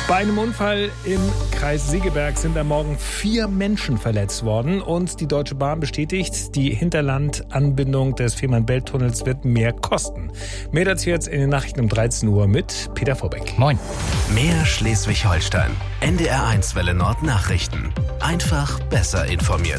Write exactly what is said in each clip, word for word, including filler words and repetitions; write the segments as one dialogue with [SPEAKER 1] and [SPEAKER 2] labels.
[SPEAKER 1] Bei einem Unfall im Kreis Segeberg sind am Morgen vier Menschen verletzt worden und die Deutsche Bahn bestätigt, die Hinterlandanbindung des Fehmarn-Belt-Tunnels wird mehr kosten. Mehr dazu jetzt in den Nachrichten um dreizehn Uhr mit Peter Vorbeck.
[SPEAKER 2] Moin.
[SPEAKER 3] Mehr Schleswig-Holstein. N D R eins Welle Nord Nachrichten. Einfach besser informiert.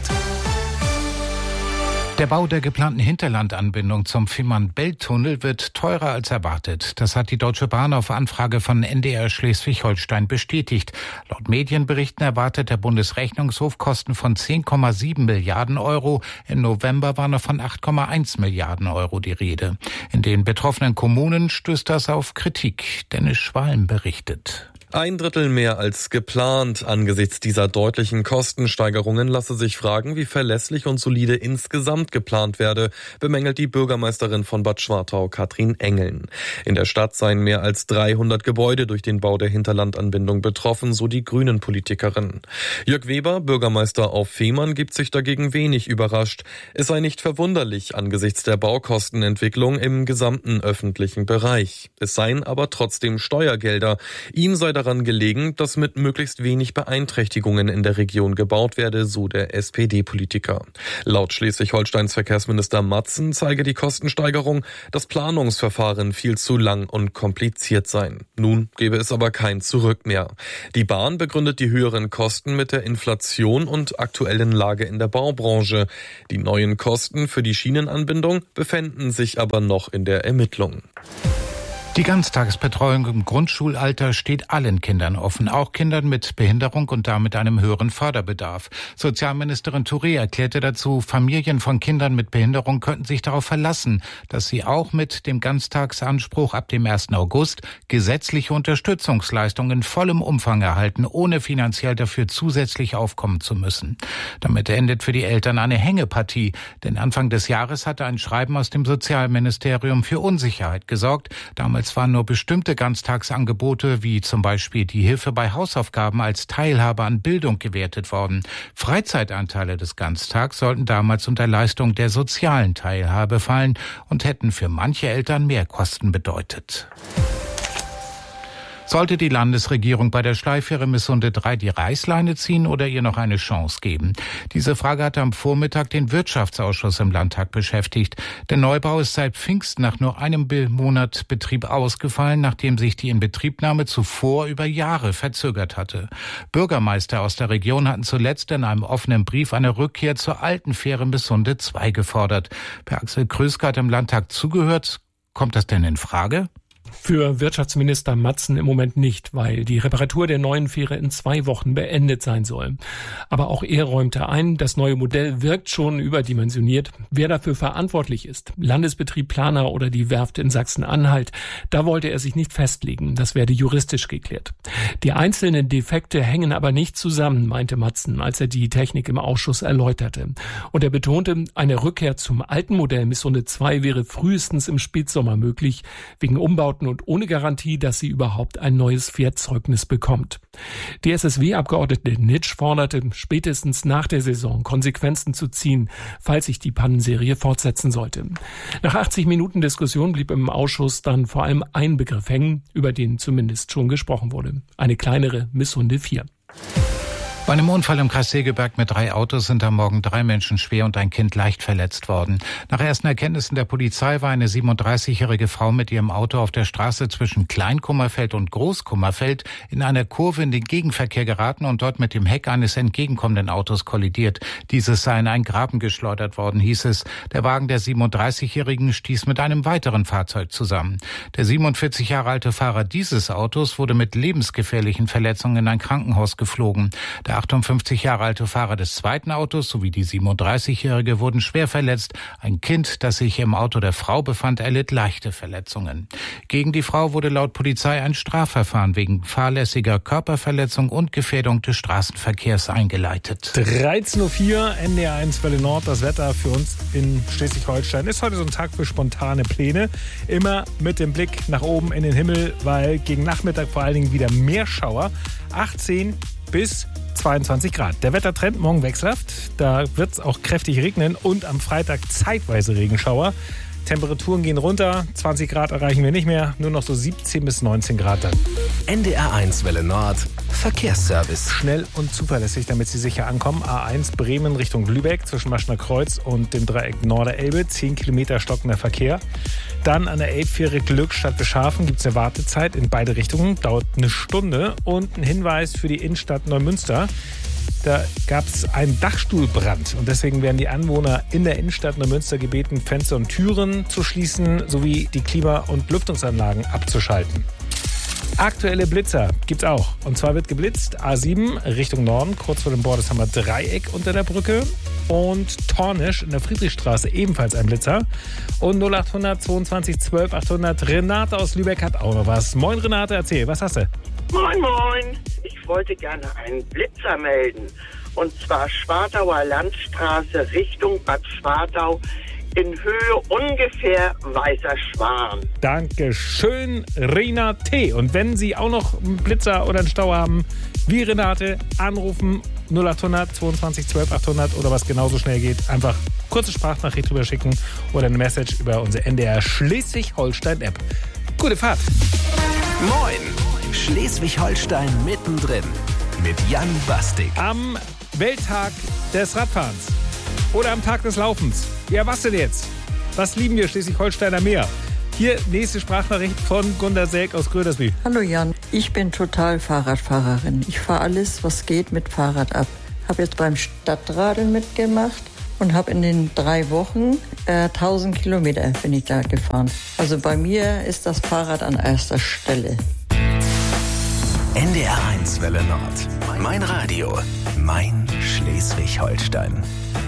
[SPEAKER 2] Der Bau der geplanten Hinterlandanbindung zum Fehmarn-Belt-Tunnel wird teurer als erwartet. Das hat die Deutsche Bahn auf Anfrage von N D R Schleswig-Holstein bestätigt. Laut Medienberichten erwartet der Bundesrechnungshof Kosten von zehn Komma sieben Milliarden Euro. Im November war noch von acht Komma eins Milliarden Euro die Rede. In den betroffenen Kommunen stößt das auf Kritik. Dennis Schwalm berichtet.
[SPEAKER 4] Ein Drittel mehr als geplant. Angesichts dieser deutlichen Kostensteigerungen lasse sich fragen, wie verlässlich und solide insgesamt geplant werde, bemängelt die Bürgermeisterin von Bad Schwartau, Katrin Engeln. In der Stadt seien mehr als dreihundert Gebäude durch den Bau der Hinterlandanbindung betroffen, so die Grünen-Politikerin. Jörg Weber, Bürgermeister auf Fehmarn, gibt sich dagegen wenig überrascht. Es sei nicht verwunderlich angesichts der Baukostenentwicklung im gesamten öffentlichen Bereich. Es seien aber trotzdem Steuergelder. Ihm sei daran gelegen, dass mit möglichst wenig Beeinträchtigungen in der Region gebaut werde, so der S P D-Politiker. Laut Schleswig-Holsteins Verkehrsminister Matzen zeige die Kostensteigerung, das Planungsverfahren viel zu lang und kompliziert sein. Nun gebe es aber kein Zurück mehr. Die Bahn begründet die höheren Kosten mit der Inflation und aktuellen Lage in der Baubranche. Die neuen Kosten für die Schienenanbindung befänden sich aber noch in der Ermittlung.
[SPEAKER 2] Die Ganztagesbetreuung im Grundschulalter steht allen Kindern offen, auch Kindern mit Behinderung und damit einem höheren Förderbedarf. Sozialministerin Touré erklärte dazu, Familien von Kindern mit Behinderung könnten sich darauf verlassen, dass sie auch mit dem Ganztagsanspruch ab dem ersten August gesetzliche Unterstützungsleistungen in vollem Umfang erhalten, ohne finanziell dafür zusätzlich aufkommen zu müssen. Damit endet für die Eltern eine Hängepartie, denn Anfang des Jahres hatte ein Schreiben aus dem Sozialministerium für Unsicherheit gesorgt. Damals Es waren nur bestimmte Ganztagsangebote, wie zum Beispiel die Hilfe bei Hausaufgaben, als Teilhabe an Bildung gewertet worden. Freizeitanteile des Ganztags sollten damals unter Leistung der sozialen Teilhabe fallen und hätten für manche Eltern Mehrkosten bedeutet. Sollte die Landesregierung bei der Schleifähre Missunde drei die Reißleine ziehen oder ihr noch eine Chance geben? Diese Frage hatte am Vormittag den Wirtschaftsausschuss im Landtag beschäftigt. Der Neubau ist seit Pfingsten nach nur einem Monat Betrieb ausgefallen, nachdem sich die Inbetriebnahme zuvor über Jahre verzögert hatte. Bürgermeister aus der Region hatten zuletzt in einem offenen Brief eine Rückkehr zur alten Fähre Missunde zwei gefordert. Per Axel Kröske hat im Landtag zugehört. Kommt das denn in Frage?
[SPEAKER 5] Für Wirtschaftsminister Matzen im Moment nicht, weil die Reparatur der neuen Fähre in zwei Wochen beendet sein soll. Aber auch er räumte ein, das neue Modell wirkt schon überdimensioniert. Wer dafür verantwortlich ist, Landesbetrieb, Planer oder die Werft in Sachsen-Anhalt, da wollte er sich nicht festlegen. Das werde juristisch geklärt. Die einzelnen Defekte hängen aber nicht zusammen, meinte Matzen, als er die Technik im Ausschuss erläuterte. Und er betonte, eine Rückkehr zum alten Modell Missunde zwei wäre frühestens im Spätsommer möglich, wegen Umbauten und ohne Garantie, dass sie überhaupt ein neues Fährzeugnis bekommt. Die S S W-Abgeordnete Nitsch forderte, spätestens nach der Saison Konsequenzen zu ziehen, falls sich die Pannenserie fortsetzen sollte. Nach achtzig Minuten Diskussion blieb im Ausschuss dann vor allem ein Begriff hängen, über den zumindest schon gesprochen wurde. Eine kleinere Missunde vier.
[SPEAKER 2] Bei einem Unfall im Kreis Segeberg mit drei Autos sind am Morgen drei Menschen schwer und ein Kind leicht verletzt worden. Nach ersten Erkenntnissen der Polizei war eine siebenunddreißigjährige Frau mit ihrem Auto auf der Straße zwischen Kleinkummerfeld und Großkummerfeld in einer Kurve in den Gegenverkehr geraten und dort mit dem Heck eines entgegenkommenden Autos kollidiert. Dieses sei in einen Graben geschleudert worden, hieß es. Der Wagen der siebenunddreißigjährigen stieß mit einem weiteren Fahrzeug zusammen. Der siebenundvierzig Jahre alte Fahrer dieses Autos wurde mit lebensgefährlichen Verletzungen in ein Krankenhaus geflogen. Der achtundfünfzig Jahre alte Fahrer des zweiten Autos sowie die siebenunddreißigjährige wurden schwer verletzt. Ein Kind, das sich im Auto der Frau befand, erlitt leichte Verletzungen. Gegen die Frau wurde laut Polizei ein Strafverfahren wegen fahrlässiger Körperverletzung und Gefährdung des Straßenverkehrs eingeleitet.
[SPEAKER 1] dreizehn Uhr vier, N D R eins Welle Nord. Das Wetter für uns in Schleswig-Holstein ist heute so ein Tag für spontane Pläne. Immer mit dem Blick nach oben in den Himmel, weil gegen Nachmittag vor allen Dingen wieder mehr Schauer. achtzehn bis zweiundzwanzig Grad. Der Wettertrend morgen wechselhaft. Da wird es auch kräftig regnen und am Freitag zeitweise Regenschauer. Temperaturen gehen runter. zwanzig Grad erreichen wir nicht mehr. Nur noch so siebzehn bis neunzehn Grad dann.
[SPEAKER 3] N D R eins Welle Nord. Verkehrsservice.
[SPEAKER 1] Schnell und zuverlässig, damit Sie sicher ankommen. A eins Bremen Richtung Lübeck zwischen Maschner Kreuz und dem Dreieck Norderelbe. zehn Kilometer stockender Verkehr. Dann an der Elbfähre Glückstadt Beschafen gibt es eine Wartezeit in beide Richtungen. Dauert eine Stunde. Und ein Hinweis für die Innenstadt Neumünster. Da gab es einen Dachstuhlbrand und deswegen werden die Anwohner in der Innenstadt Neumünster gebeten, Fenster und Türen zu schließen sowie die Klima- und Lüftungsanlagen abzuschalten. Aktuelle Blitzer gibt's auch. Und zwar wird geblitzt A sieben Richtung Norden, kurz vor dem Bordesheimer Dreieck unter der Brücke. Und Tornisch in der Friedrichstraße ebenfalls ein Blitzer. Und null acht hundert zweiundzwanzig zwölf achthundert. Renate aus Lübeck hat auch noch was. Moin Renate, erzähl, was hast du?
[SPEAKER 6] Moin, moin. Ich wollte gerne einen Blitzer melden. Und zwar Schwartauer Landstraße Richtung Bad Schwartau in Höhe ungefähr Weißer Schwan.
[SPEAKER 1] Dankeschön, Renate. Und wenn Sie auch noch einen Blitzer oder einen Stau haben, wie Renate, anrufen null acht hundert zweiundzwanzig zwölf achthundert oder was genauso schnell geht, einfach kurze Sprachnachricht drüber schicken oder eine Message über unsere N D R Schleswig-Holstein-App. Gute Fahrt.
[SPEAKER 3] Moin. Schleswig-Holstein mittendrin. Mit Jan Bastik.
[SPEAKER 1] Am Welttag des Radfahrens oder am Tag des Laufens. Ja, was denn jetzt? Was lieben wir Schleswig-Holsteiner mehr? Hier nächste Sprachnachricht von Gunda Selk aus Grödersby.
[SPEAKER 7] Hallo Jan, ich bin total Fahrradfahrerin. Ich fahre alles, was geht, mit Fahrrad ab. Habe jetzt beim Stadtradeln mitgemacht und habe in den drei Wochen äh, tausend Kilometer bin ich da gefahren. Also bei mir ist das Fahrrad an erster Stelle.
[SPEAKER 3] N D R eins Welle Nord. Mein Radio. Mein Schleswig-Holstein.